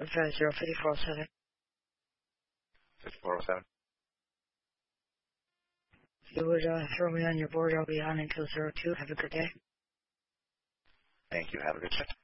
750-5407. 5407. If you would throw me on your board, I'll be on until 02. Have a good day. Thank you. Have a good shift.